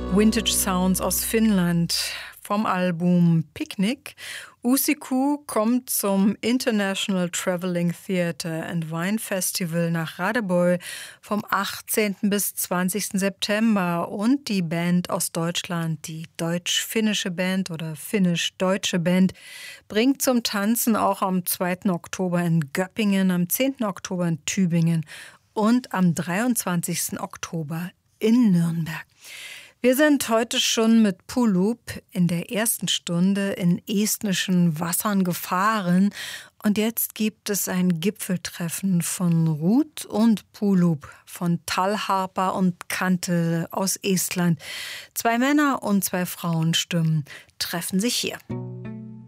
Vintage Sounds aus Finnland vom Album Picnic. Usiku kommt zum International Traveling Theatre and Wine Festival nach Radebeul vom 18. bis 20. September. Und die Band aus Deutschland, die deutsch-finnische Band oder finnisch-deutsche Band, bringt zum Tanzen auch am 2. Oktober in Göppingen, am 10. Oktober in Tübingen und am 23. Oktober in Nürnberg. Wir sind heute schon mit Pulup in der ersten Stunde in estnischen Wassern gefahren und jetzt gibt es ein Gipfeltreffen von Ruth und Pulup, von Talharpa und Kante aus Estland. 2 Männer- und 2 Frauenstimmen treffen sich hier.